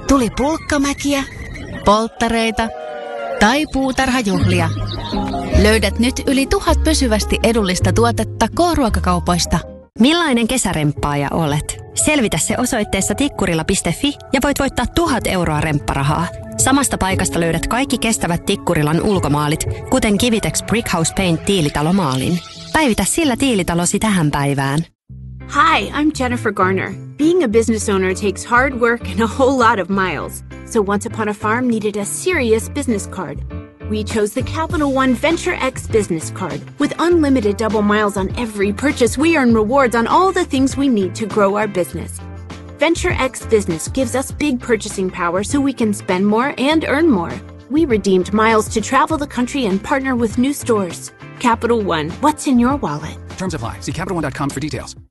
Tuli pulkkamäkiä, polttareita tai puutarhajuhlia. Löydät nyt yli 1000 pysyvästi edullista tuotetta K-ruokakaupoista. Millainen kesäremppaaja olet? Selvitä se osoitteessa tikkurila.fi ja voit voittaa 1000 euroa rempparahaa. Samasta paikasta löydät kaikki kestävät Tikkurilan ulkomaalit, kuten Kivitex Brickhouse Paint tiilitalomaalin. Päivitä sillä tiilitalosi tähän päivään. Hi, I'm Jennifer Garner. Being a business owner takes hard work and a whole lot of miles. So Once Upon a Farm needed a serious business card. We chose the Capital One Venture X business card. With unlimited double miles on every purchase, we earn rewards on all the things we need to grow our business. Venture X Business gives us big purchasing power so we can spend more and earn more. We redeemed miles to travel the country and partner with new stores. Capital One, what's in your wallet? Terms apply. See CapitalOne.com for details.